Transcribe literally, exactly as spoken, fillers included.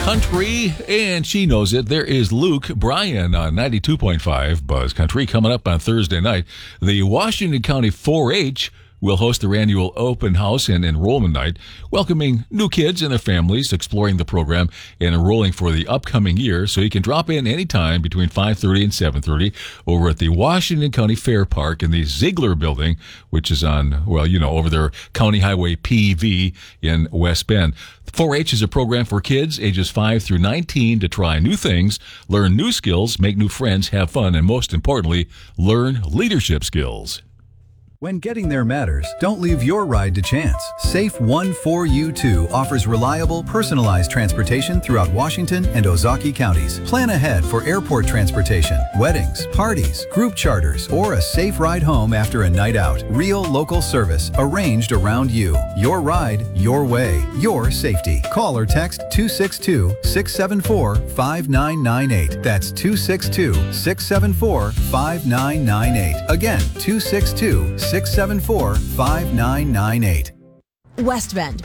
country, and she knows it. There is Luke Bryan on ninety-two point five Buzz Country coming up on Thursday night. The Washington County four H will host their annual open house and enrollment night, welcoming new kids and their families, exploring the program and enrolling for the upcoming year. So you can drop in anytime between five thirty and seven thirty over at the Washington County Fair Park in the Ziegler Building, which is on, well, you know, over there, County Highway P V in West Bend. four H is a program for kids ages five through nineteen to try new things, learn new skills, make new friends, have fun, and most importantly, learn leadership skills. When getting there matters, don't leave your ride to chance. Safe one four U two offers reliable, personalized transportation throughout Washington and Ozaukee counties. Plan ahead for airport transportation, weddings, parties, group charters, or a safe ride home after a night out. Real local service arranged around you. Your ride, your way, your safety. Call or text two six two, six seven four, five nine nine eight. That's two six two, six seven four, five nine nine eight. Again, two six two, six seven four, five nine nine eight. West Bend,